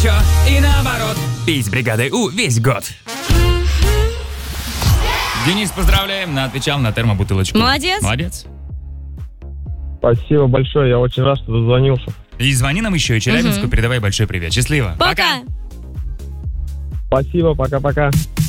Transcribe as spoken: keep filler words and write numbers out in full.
Чё? И наоборот. Пить с бригадой У весь год. Денис, поздравляем, отвечал на термобутылочку. Молодец. Молодец. Спасибо большое, я очень рад, что дозвонился. И звони нам еще, и Челябинску Угу. передавай большой привет. Счастливо. Пока. Спасибо, пока-пока.